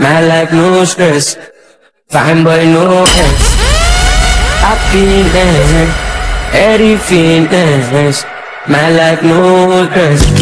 My life no stress, fine boy no stress. Happiness, everything. My life no stress.